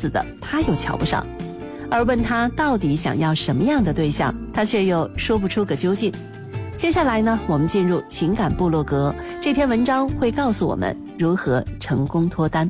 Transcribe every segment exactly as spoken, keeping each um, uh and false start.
似的，他又瞧不上。而问他到底想要什么样的对象，他却又说不出个究竟。接下来呢，我们进入情感部落格，这篇文章会告诉我们如何成功脱单。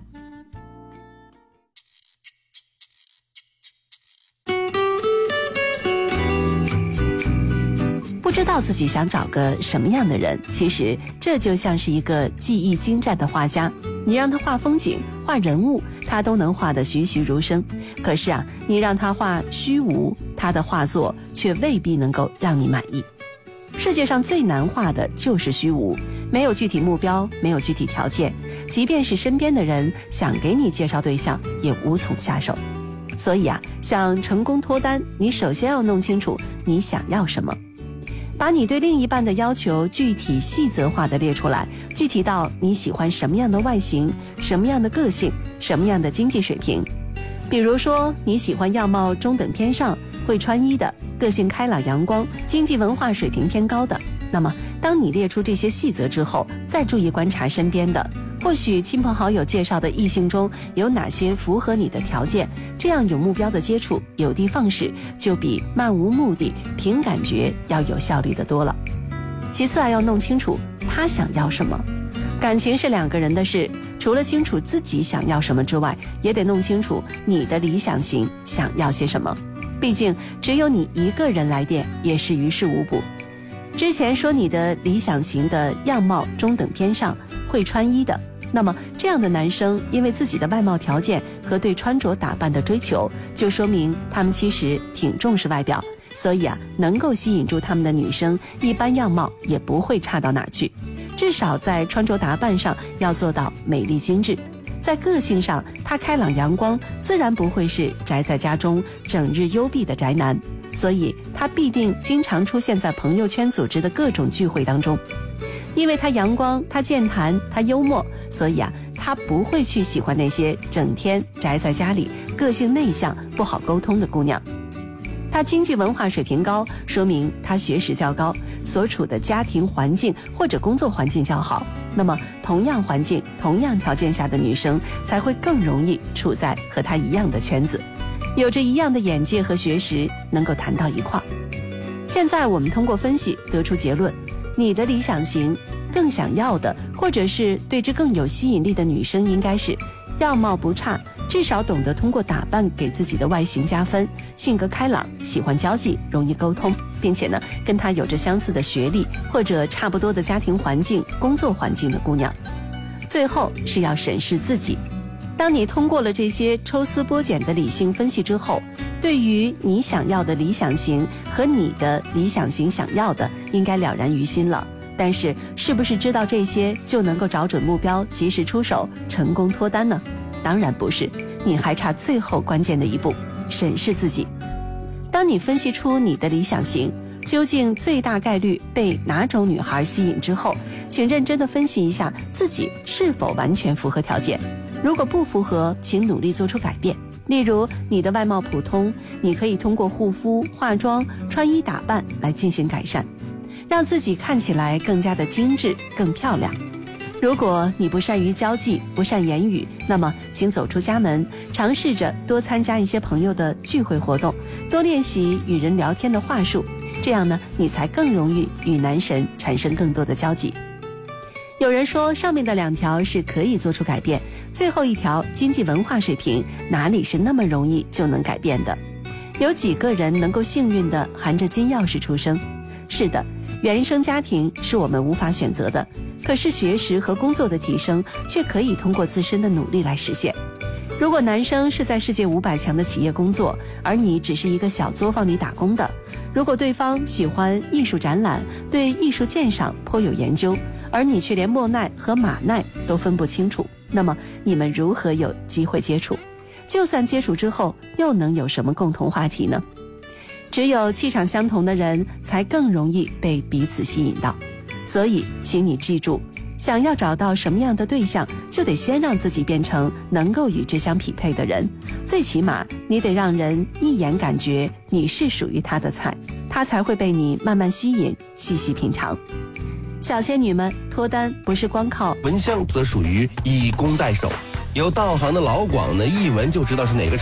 不知道自己想找个什么样的人，其实这就像是一个技艺精湛的画家，你让他画风景、画人物，他都能画得栩栩如生。可是啊，你让他画虚无，他的画作却未必能够让你满意。世界上最难画的就是虚无，没有具体目标，没有具体条件，即便是身边的人想给你介绍对象，也无从下手。所以啊，想成功脱单，你首先要弄清楚你想要什么，把你对另一半的要求具体细则化的列出来，具体到你喜欢什么样的外形，什么样的个性，什么样的经济水平。比如说你喜欢样貌中等偏上，会穿衣的，个性开朗阳光，经济文化水平偏高的。那么当你列出这些细则之后，再注意观察身边的，或许亲朋好友介绍的异性中有哪些符合你的条件，这样有目标的接触，有的放矢，就比漫无目的凭感觉要有效率的多了。其次啊，要弄清楚他想要什么。感情是两个人的事，除了清楚自己想要什么之外，也得弄清楚你的理想型想要些什么。毕竟只有你一个人来电也是于事无补。之前说你的理想型的样貌中等偏上，会穿衣的，那么这样的男生因为自己的外貌条件和对穿着打扮的追求，就说明他们其实挺重视外表，所以啊，能够吸引住他们的女生，一般样貌也不会差到哪去。至少在穿着打扮上要做到美丽精致。在个性上，他开朗阳光，自然不会是宅在家中整日幽闭的宅男，所以他必定经常出现在朋友圈组织的各种聚会当中。因为他阳光，他健谈，他幽默，所以啊，他不会去喜欢那些整天宅在家里、个性内向、不好沟通的姑娘。他经济文化水平高，说明他学识较高，所处的家庭环境或者工作环境较好。那么同样环境、同样条件下的女生才会更容易处在和他一样的圈子，有着一样的眼界和学识，能够谈到一块儿。现在我们通过分析得出结论，你的理想型更想要的，或者是对之更有吸引力的女生，应该是样貌不差，至少懂得通过打扮给自己的外形加分，性格开朗，喜欢交际，容易沟通，并且呢，跟他有着相似的学历或者差不多的家庭环境、工作环境的姑娘。最后是要审视自己。当你通过了这些抽丝剥茧的理性分析之后，对于你想要的理想型和你的理想型想要的，应该了然于心了。但是是不是知道这些就能够找准目标，及时出手，成功脱单呢？当然不是，你还差最后关键的一步，审视自己。当你分析出你的理想型究竟最大概率被哪种女孩吸引之后，请认真地分析一下自己是否完全符合条件。如果不符合，请努力做出改变。例如你的外貌普通，你可以通过护肤、化妆、穿衣打扮来进行改善，让自己看起来更加的精致、更漂亮。如果你不善于交际，不善言语，那么请走出家门，尝试着多参加一些朋友的聚会活动，多练习与人聊天的话术，这样呢，你才更容易与男神产生更多的交集。有人说上面的两条是可以做出改变，最后一条经济文化水平哪里是那么容易就能改变的？有几个人能够幸运的含着金钥匙出生？是的，原生家庭是我们无法选择的，可是学识和工作的提升却可以通过自身的努力来实现。如果男生是在世界五百强的企业工作，而你只是一个小作坊里打工的，如果对方喜欢艺术展览，对艺术鉴赏颇有研究，而你却连莫奈和马奈都分不清楚，那么你们如何有机会接触？就算接触之后，又能有什么共同话题呢？只有气场相同的人才更容易被彼此吸引到。所以请你记住，想要找到什么样的对象，就得先让自己变成能够与之相匹配的人，最起码你得让人一眼感觉你是属于他的菜，他才会被你慢慢吸引，细细品尝。小仙女们，脱单不是光靠闻香，则属于以工代手。有道行的老广呢，一闻就知道是哪个